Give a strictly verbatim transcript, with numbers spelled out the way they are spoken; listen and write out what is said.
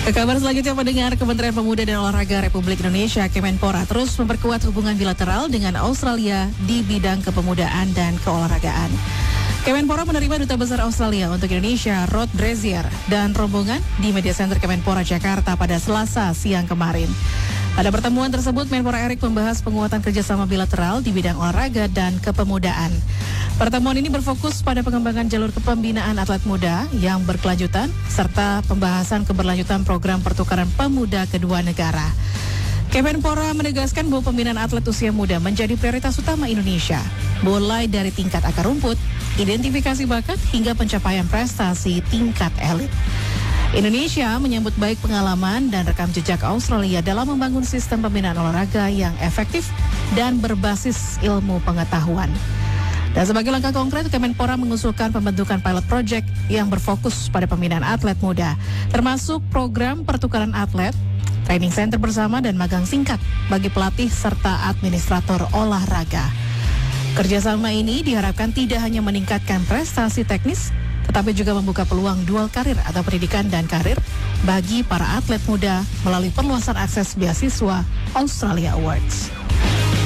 Ke kabar selanjutnya, pendengar, Kementerian Pemuda dan Olahraga Republik Indonesia Kemenpora terus memperkuat hubungan bilateral dengan Australia di bidang kepemudaan dan keolahragaan. Kemenpora menerima Duta Besar Australia untuk Indonesia, Rod Brazier, dan rombongan di Media Center Kemenpora Jakarta pada Selasa siang kemarin. Pada pertemuan tersebut, Menpora Erik membahas penguatan kerjasama bilateral di bidang olahraga dan kepemudaan. Pertemuan ini berfokus pada pengembangan jalur kepembinaan atlet muda yang berkelanjutan, serta pembahasan keberlanjutan program pertukaran pemuda kedua negara. Kemenpora menegaskan bahwa pembinaan atlet usia muda menjadi prioritas utama Indonesia, mulai dari tingkat akar rumput, identifikasi bakat, hingga pencapaian prestasi tingkat elit. Indonesia menyambut baik pengalaman dan rekam jejak Australia dalam membangun sistem pembinaan olahraga yang efektif dan berbasis ilmu pengetahuan. Dan sebagai langkah konkret, Kemenpora mengusulkan pembentukan pilot project yang berfokus pada pembinaan atlet muda, termasuk program pertukaran atlet, training center bersama, dan magang singkat bagi pelatih serta administrator olahraga. Kerjasama ini diharapkan tidak hanya meningkatkan prestasi teknis, tetapi juga membuka peluang dual karir atau pendidikan dan karir bagi para atlet muda melalui perluasan akses beasiswa Australia Awards.